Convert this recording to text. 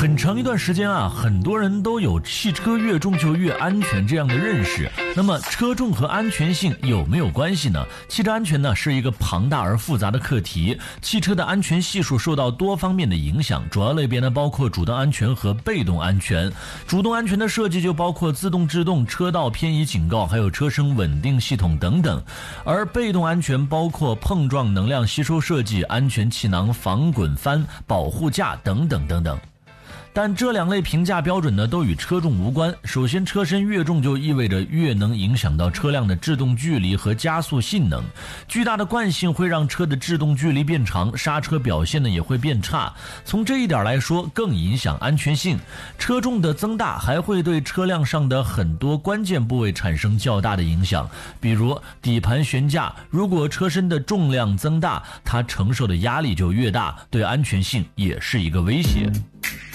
很长一段时间啊，很多人都有汽车越重就越安全这样的认识。那么车重和安全性有没有关系呢？汽车安全呢是一个庞大而复杂的课题，汽车的安全系数受到多方面的影响，主要类别呢包括主动安全和被动安全。主动安全的设计就包括自动制动、车道偏移警告，还有车身稳定系统等等。而被动安全包括碰撞能量吸收设计、安全气囊、防滚帆、保护架等等等等。但这两类评价标准呢，都与车重无关。首先，车身越重就意味着越能影响到车辆的制动距离和加速性能。巨大的惯性会让车的制动距离变长，刹车表现呢也会变差。从这一点来说，更影响安全性。车重的增大还会对车辆上的很多关键部位产生较大的影响，比如底盘悬架，如果车身的重量增大，它承受的压力就越大，对安全性也是一个威胁。